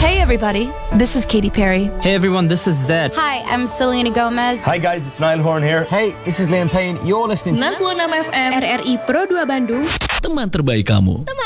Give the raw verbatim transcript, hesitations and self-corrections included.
Hey everybody, this is Katy Perry. Hey everyone, this is Zed. Hi, I'm Selena Gomez. Hi guys, it's Niall Horn here. Hey, this is Liam Payne. You're listening sembilan puluh enam F M R R I Pro dua Bandung. Teman terbaik kamu.